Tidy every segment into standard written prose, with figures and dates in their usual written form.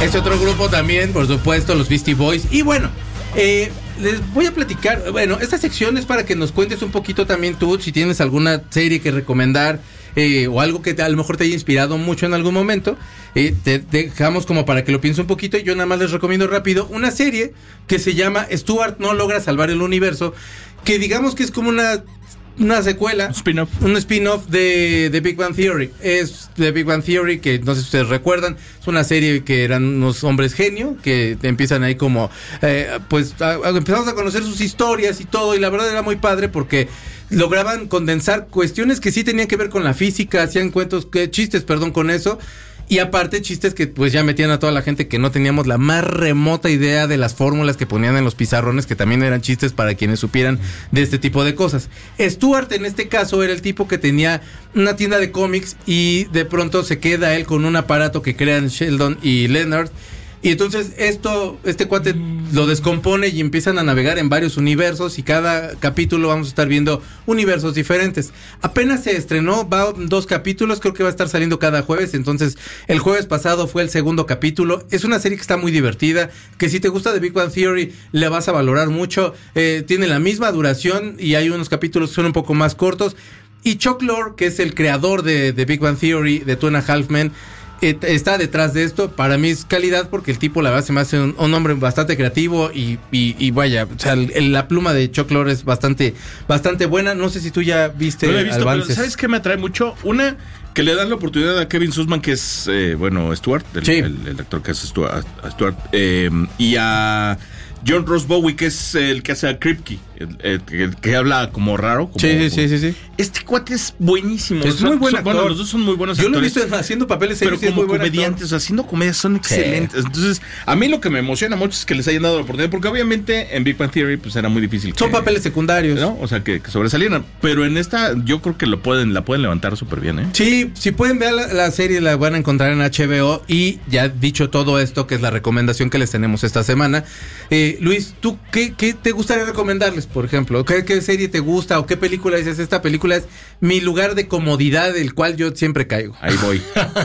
Este otro grupo también, por supuesto, los Beastie Boys. Y bueno, les voy a platicar. Bueno, esta sección es para que nos cuentes un poquito también tú, si tienes alguna serie que recomendar, o algo que a lo mejor te haya inspirado mucho en algún momento. Te dejamos como para que lo pienses un poquito. Yo nada más les recomiendo rápido una serie que se llama Stuart no logra salvar el universo, que digamos que es como una secuela, un spin-off de Big Bang Theory. Es de Big Bang Theory, que no sé si ustedes recuerdan, es una serie que eran unos hombres genio, que empiezan ahí como empezamos a conocer sus historias y todo, y la verdad era muy padre porque lograban condensar cuestiones que sí tenían que ver con la física, hacían chistes con eso. Y aparte chistes que pues ya metían a toda la gente que no teníamos la más remota idea de las fórmulas que ponían en los pizarrones, que también eran chistes para quienes supieran de este tipo de cosas. Stuart en este caso era el tipo que tenía una tienda de cómics y de pronto se queda él con un aparato que crean Sheldon y Leonard. Y entonces este cuate lo descompone y empiezan a navegar en varios universos, y cada capítulo vamos a estar viendo universos diferentes. Apenas se estrenó, va 2 capítulos, creo que va a estar saliendo cada jueves. Entonces el jueves pasado fue el segundo capítulo. Es una serie que está muy divertida, que si te gusta de Big Bang Theory la vas a valorar mucho. Tiene la misma duración y hay unos capítulos que son un poco más cortos. Y Chuck Lorre, que es el creador de Big Bang Theory, de Two and a Half Men, está detrás de esto. Para mí es calidad, porque el tipo la verdad se me hace un hombre bastante creativo y vaya, o sea, la pluma de Chuck Lorre es bastante buena. No sé si tú ya viste. No la he visto, avances. pero ¿sabes qué me atrae mucho? Una, que le dan la oportunidad a Kevin Sussman, que es Stuart, el actor que es Stuart, y a John Ross Bowie, que es el que hace a Kripke, que habla como raro. Sí. Este cuate es buenísimo. Es muy buen actor. Bueno, los dos son muy buenos actores. Yo actores. lo he visto haciendo papeles serios, pero como comediantes, haciendo comedias son excelentes. Entonces, a mí lo que me emociona mucho es que les hayan dado la oportunidad, porque obviamente en Big Bang Theory pues era muy difícil. Son papeles secundarios, ¿no? O sea, que sobresalieran. Pero en esta yo creo que la pueden levantar súper bien, ¿eh? Sí, si pueden ver la serie, la van a encontrar en HBO. Y ya dicho todo esto, que es la recomendación que les tenemos esta semana, Luis, ¿tú qué te gustaría recomendarles, por ejemplo? ¿Qué serie te gusta o qué película dices? Esta película es mi lugar de comodidad, del cual yo siempre caigo. Ahí voy.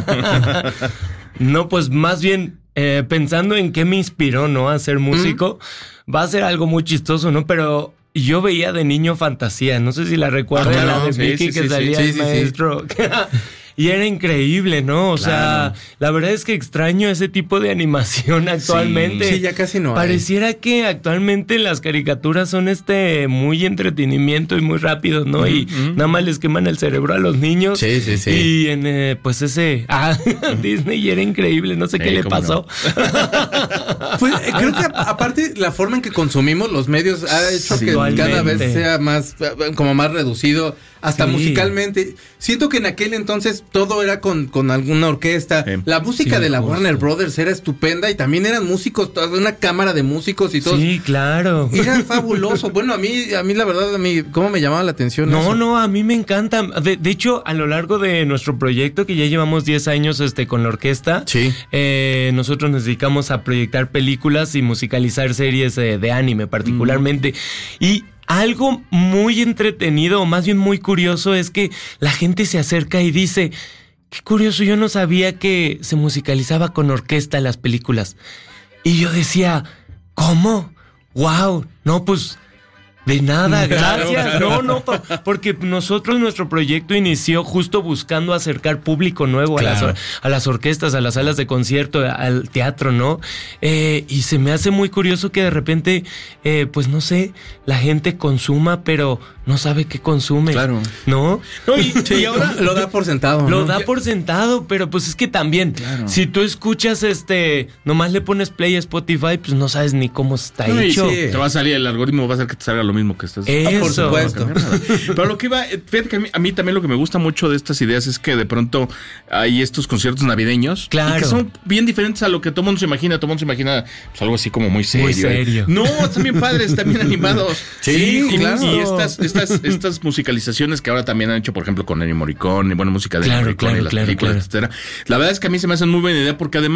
No, pues más bien pensando en qué me inspiró, ¿no? A ser músico, va a ser algo muy chistoso, ¿no? Pero yo veía de niño Fantasía, no sé si la recuerdan, la de Mickey que salía el maestro. Y era increíble, ¿no? O sea, la verdad es que extraño ese tipo de animación actualmente. Sí, ya casi no hay. Pareciera que actualmente las caricaturas son muy entretenimiento y muy rápido, ¿no? Y nada más les queman el cerebro a los niños. Sí. Y en Disney era increíble, no sé qué le pasó. No. Pues creo que aparte la forma en que consumimos los medios ha hecho que cada vez sea más reducido, hasta musicalmente. Siento que en aquel entonces todo era con alguna orquesta. La música de la Warner Brothers era estupenda, y también eran músicos, toda una cámara de músicos y todo. Sí, claro. Era fabuloso. Bueno, a mí la verdad, cómo me llamaba la atención. No, a mí me encanta. De hecho, a lo largo de nuestro proyecto, que ya llevamos 10 años con la orquesta, nosotros nos dedicamos a proyectar películas y musicalizar series de anime particularmente. Y algo muy entretenido, o más bien muy curioso, es que la gente se acerca y dice: qué curioso, yo no sabía que se musicalizaba con orquesta las películas. Y yo decía, ¿cómo? ¡Wow! No, pues de nada, gracias. Claro. No, porque nuestro proyecto inició justo buscando acercar público nuevo a las orquestas, a las salas de concierto, al teatro, ¿no? Y se me hace muy curioso que de repente, pues no sé, la gente consuma, pero no sabe qué consume. Claro. ¿No? Y ahora lo da por sentado. Lo da por sentado, pero pues es que también, si tú escuchas nomás le pones play a Spotify, pues no sabes ni cómo está hecho. Sí. Te va a salir el algoritmo, va a hacer que te salga lo mismo que estás. Por supuesto. Pero lo que iba, fíjate que a mí también lo que me gusta mucho de estas ideas es que de pronto hay estos conciertos navideños, y que son bien diferentes a lo que todo mundo se imagina. Todo mundo se imagina pues, algo así como muy serio. Muy serio. No, están bien padres, están bien animados. Sí, claro. Y estas musicalizaciones que ahora también han hecho, por ejemplo, con Ennio Morricone, música de Ennio Morricone, las películas, etcétera. La verdad es que a mí se me hacen muy buena idea, porque además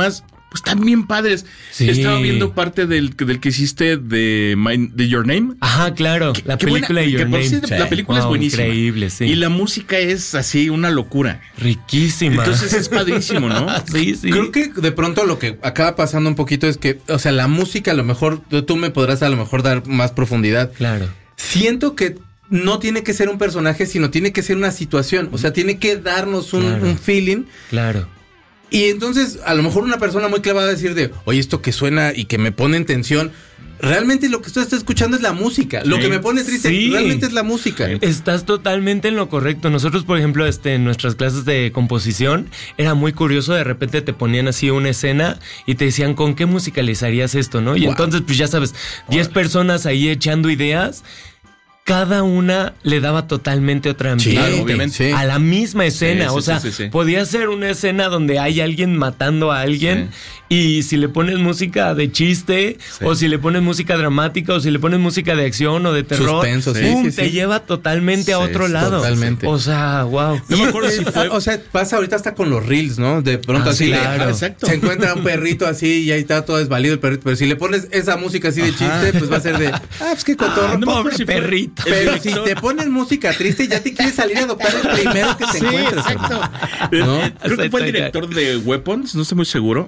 pues están bien padres. Sí. Estaba viendo parte del que hiciste de Your Name. Ajá, claro. La película de Your Name. Sí, la película es buenísima. Increíble, sí. Y la música es así, una locura. Riquísima. Entonces es padrísimo, ¿no? Sí, sí. Creo que de pronto lo que acaba pasando un poquito es que, o sea, la música a lo mejor, tú me podrás a lo mejor dar más profundidad. Claro. Siento que no tiene que ser un personaje, sino tiene que ser una situación. O sea, tiene que darnos un feeling. Claro. Y entonces, a lo mejor una persona muy clavada va a decir de, oye, esto que suena y que me pone en tensión, realmente lo que usted está escuchando es la música. Lo que me pone triste realmente es la música. Estás totalmente en lo correcto. Nosotros, por ejemplo, en nuestras clases de composición, era muy curioso. De repente te ponían así una escena y te decían, ¿con qué musicalizarías esto, no? Y entonces, pues ya sabes, 10 personas ahí echando ideas. Cada una le daba totalmente otra ambiente a la misma escena. Podía ser una escena donde hay alguien matando a alguien y si le pones música de chiste o si le pones música dramática o si le pones música de acción o de terror, suspenso, te lleva totalmente a otro lado. Totalmente. O sea, wow. No me acuerdo si fue. O sea, pasa ahorita hasta con los reels, ¿no? De pronto así se encuentra un perrito así y ahí está todo desvalido el perrito. Pero si le pones esa música así de chiste, pues va a ser de, pues qué cotorro. Pobre perrito. Pero si te ponen música triste, ya te quieres salir a adoptar el primero que te encuentres. Exacto. ¿No? Creo que fue el director de Weapons, no estoy muy seguro.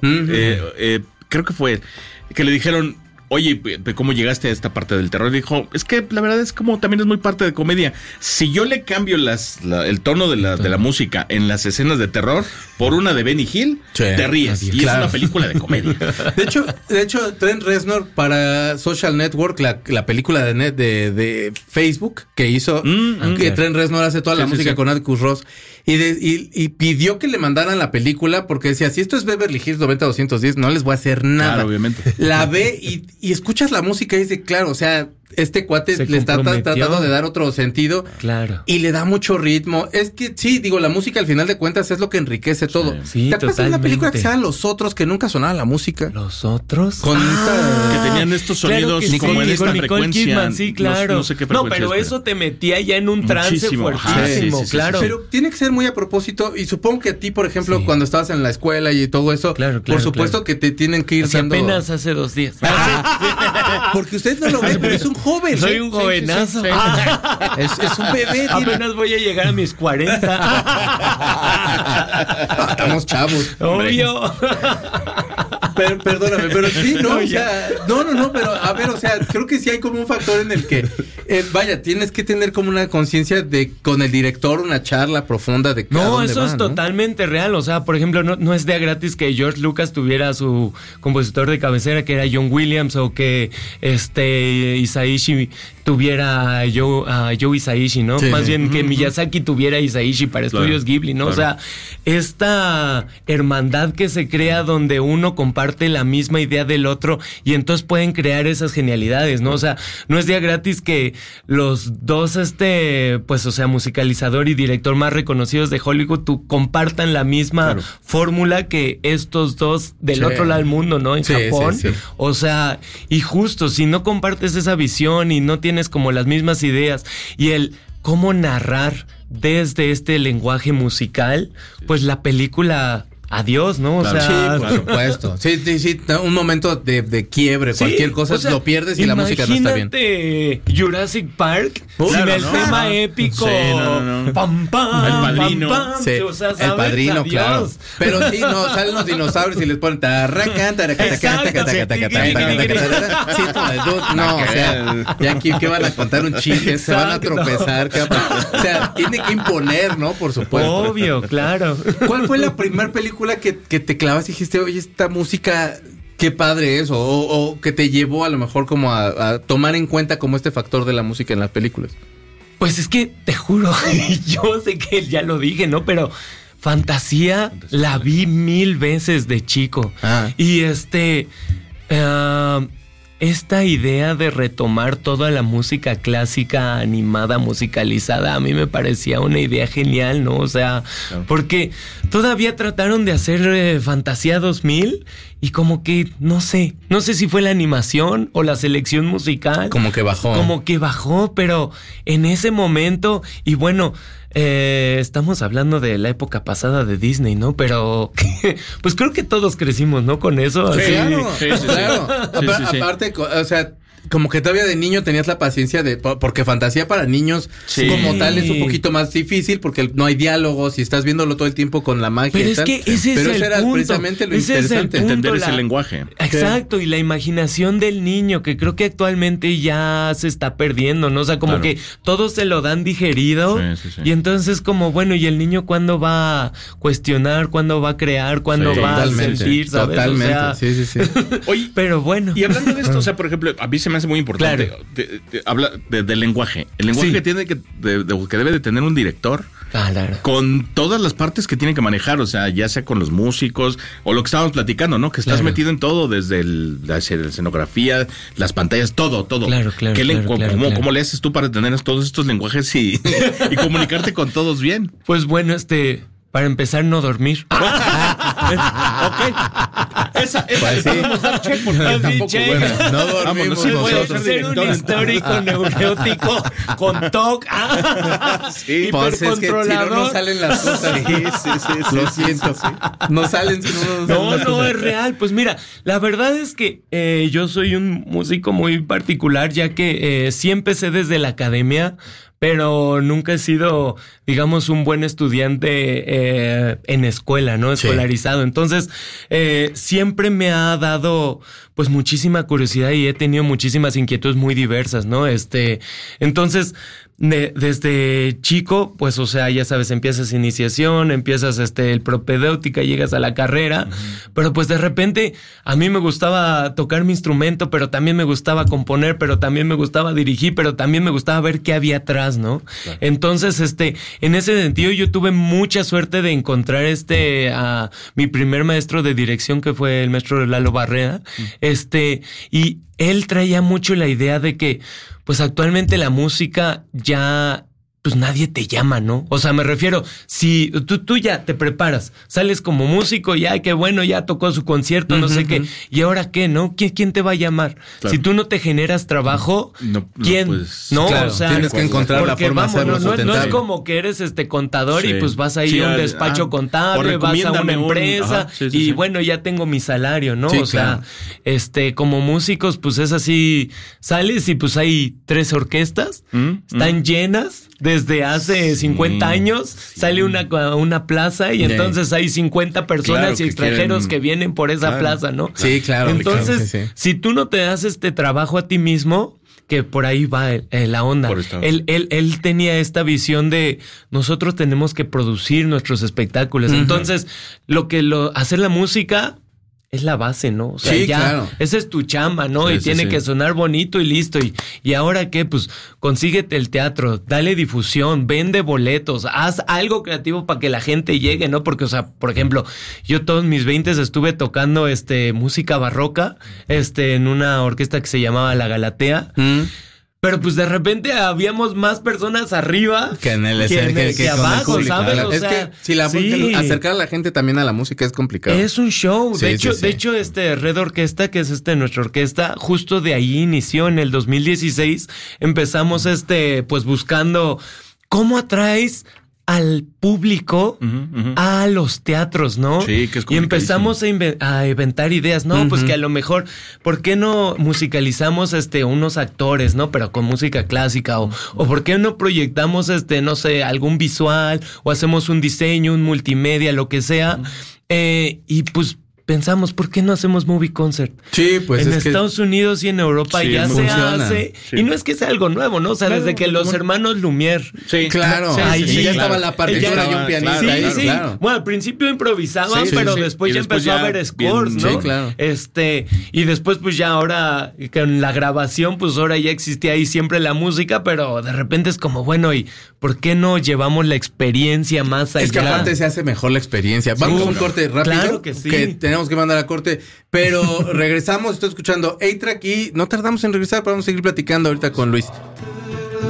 Creo que fue que le dijeron, oye, ¿cómo llegaste a esta parte del terror? Y dijo, es que la verdad es como también es muy parte de comedia. Si yo le cambio el tono de la música en las escenas de terror por una de Benny Hill, te ríes. Y es una película de comedia. De hecho, Trent Reznor para Social Network, la película de Facebook que hizo, que Trent Reznor hace toda la música con Atticus Ross, y pidió que le mandaran la película porque decía, si esto es Beverly Hills 90210, no les voy a hacer nada. Claro, obviamente. La ve y escuchas la música y dice, claro, o sea, este cuate le está tratando de dar otro sentido. Claro. Y le da mucho ritmo. Es que sí, digo, la música al final de cuentas es lo que enriquece todo. Sí, ¿te acuerdas de una película que se llama Los Otros, que nunca sonaba la música? ¿Los Otros? Que tenían estos sonidos como en esta frecuencia. Kidman, sí, claro. No sé qué frecuencia. No, pero eso te metía ya en un trance fuertísimo, claro. Pero tiene que ser muy a propósito. Y supongo que a ti, por ejemplo, cuando estabas en la escuela y todo eso, por supuesto que te tienen que ir dando... Apenas hace 2 días. Porque usted no lo ve, pero es un joven. Soy un jovenazo. Es un bebé. Apenas voy a llegar a mis 40. Estamos chavos. Obvio. Perdóname, pero sí, ¿no? O sea, no, pero a ver, o sea, creo que sí hay como un factor en el que, vaya, tienes que tener como una conciencia de, con el director, una charla profunda de no, eso es totalmente real. O sea, por ejemplo, no es de a gratis que George Lucas tuviera a su compositor de cabecera, que era John Williams, o que Hisaishi tuviera a Joe Hisaishi, ¿no? Más bien que Miyazaki tuviera a Hisaishi para Estudios Ghibli, ¿no? O sea, esta hermandad que se crea donde uno comparte la misma idea del otro y entonces pueden crear esas genialidades, ¿no? O sea, no es día gratis que los dos, pues, o sea, musicalizador y director más reconocidos de Hollywood compartan la misma fórmula que estos dos del otro lado del mundo, ¿no? En Japón. O sea, y justo, si no compartes esa visión y no tienes como las mismas ideas y el cómo narrar desde este lenguaje musical, pues la película... Adiós, ¿no? O sea, sí, por supuesto. Sí, un momento de quiebre, cualquier cosa, o sea, lo pierdes y la música no está bien. Imagínate Jurassic Park sin el tema épico. Pam, pam, el Padrino. Pam, pam. O sea, el Padrino, adiós. Claro. Pero sí, no, salen los dinosaurios y les ponen no, o sea, ya aquí que van a contar un chiste, se van a tropezar, o sea, tiene que imponer, ¿no? Por supuesto. Obvio, claro. ¿Cuál fue la primera película que te clavas y dijiste, oye, esta música, qué padre es? O que te llevó a lo mejor como a tomar en cuenta como este factor de la música en las películas. Pues es que, te juro, yo sé que ya lo dije, ¿no? Pero Fantasía la vi 1000 veces de chico. Y esta idea de retomar toda la música clásica animada, musicalizada, a mí me parecía una idea genial, ¿no? O sea, porque todavía trataron de hacer Fantasía 2000 y como que, no sé si fue la animación o la selección musical. Como que bajó, pero en ese momento, y bueno... estamos hablando de la época pasada de Disney, ¿no? Pero pues creo que todos crecimos, ¿no? Con eso. Sí, así. claro. Aparte, o sea, como que todavía de niño tenías la paciencia porque fantasía para niños como tal es un poquito más difícil porque no hay diálogos y estás viéndolo todo el tiempo con la magia. Pero y es tal. que ese era precisamente lo ese interesante. Entender ese lenguaje. Exacto, y la imaginación del niño, que creo que actualmente ya se está perdiendo, ¿no? O sea, como que todos se lo dan digerido. Sí. Y entonces como, bueno, ¿y el niño cuándo va a cuestionar? ¿Cuándo va a crear? ¿Cuándo va a sentir? ¿Sabes? Totalmente, o sea, sí. Oye, pero bueno. Y hablando de esto, o sea, por ejemplo, a mí se me hace muy importante. Claro. Habla del lenguaje. El lenguaje que tiene que debe de tener un director. Claro. Con todas las partes que tiene que manejar, o sea, ya sea con los músicos o lo que estábamos platicando, ¿no? Que estás metido en todo, desde la escenografía, las pantallas, todo. Claro. ¿Cómo le haces tú para tener todos estos lenguajes y comunicarte con todos bien? Pues bueno, para empezar, no dormir. Ok. Esa pues sí. Check porque tampoco, bueno, no dormimos puede nosotros. ser un histórico neurótico con TOC. Sí, pues es que si no salen las cosas. Sí. Lo siento. No salen si no es real. Pues mira, la verdad es que yo soy un músico muy particular, ya que sí empecé desde la academia, pero nunca he sido, digamos, un buen estudiante en escuela, ¿no? Escolarizado. Entonces, siempre me ha dado, pues, muchísima curiosidad y he tenido muchísimas inquietudes muy diversas, ¿no? Entonces, desde chico, pues, o sea, ya sabes, empiezas iniciación, empiezas el propedéutica, llegas a la carrera, pero pues de repente a mí me gustaba tocar mi instrumento, pero también me gustaba componer, pero también me gustaba dirigir, pero también me gustaba ver qué había atrás, ¿no? Claro. Entonces, en ese sentido yo tuve mucha suerte de encontrar a mi primer maestro de dirección, que fue el maestro Lalo Barrera, y él traía mucho la idea de que, pues actualmente la música ya, pues nadie te llama, ¿no? O sea, me refiero, si tú ya te preparas, sales como músico, ya qué bueno, ya tocó su concierto, no sé qué, ¿y ahora qué, no? ¿Quién te va a llamar? Claro. Si tú no te generas trabajo, ¿quién? No, claro, o sea, tienes que encontrar la forma de hacerlo no es como que eres contador y pues vas a ir a un despacho contable, vas a una empresa bueno, ya tengo mi salario, ¿no? O sea, como músicos, pues es así, sales y pues hay 3 orquestas, están llenas desde hace 50 años, sale una plaza y entonces hay 50 personas y extranjeros que vienen por esa plaza, ¿no? Sí, claro. Entonces, si tú no te das trabajo a ti mismo, que por ahí va la onda. Él tenía esta visión de nosotros tenemos que producir nuestros espectáculos. Entonces, hacer la música es la base, ¿no? O sea, claro. Esa es tu chamba, ¿no? Y tiene que sonar bonito y listo. ¿Y ahora qué? Pues consíguete el teatro, dale difusión, vende boletos, haz algo creativo para que la gente llegue, ¿no? Porque, o sea, por ejemplo, yo todos mis 20s estuve tocando música barroca, en una orquesta que se llamaba La Galatea. Pero pues de repente habíamos más personas arriba que en el escenario que abajo, ¿sabes? Claro. Es que si acercar a la gente también a la música es complicado. Es un show. De hecho, Red Orquesta, que es nuestra orquesta, justo de ahí inició en el 2016. Empezamos pues buscando cómo atraes al público a los teatros, ¿no? Sí, que es complicadísimo. Y empezamos a inventar ideas, ¿no? Pues que a lo mejor, ¿por qué no musicalizamos unos actores, ¿no? Pero con música clásica, o ¿por qué no proyectamos no sé, algún visual, o hacemos un diseño, un multimedia, lo que sea? Y pues pensamos, ¿por qué no hacemos movie concert? Sí, pues en Estados Unidos y en Europa ya se hace. Sí. Y no es que sea algo nuevo, ¿no? O sea, desde que los hermanos Lumière. Sí, claro. Ya estaba la partitura y un pianista. Claro. Bueno, al principio improvisaban, pero después ya empezó a haber scores, ¿no? Sí, claro. Y después, pues ya ahora, con la grabación, pues ahora ya existía ahí siempre la música, pero de repente es como, bueno, ¿y por qué no llevamos la experiencia más allá? Es que aparte se hace mejor la experiencia. Vamos a un corte rápido. Claro que sí. Tenemos que mandar a corte, pero regresamos, estoy escuchando A-Track y no tardamos en regresar, pero vamos a seguir platicando ahorita con Luis.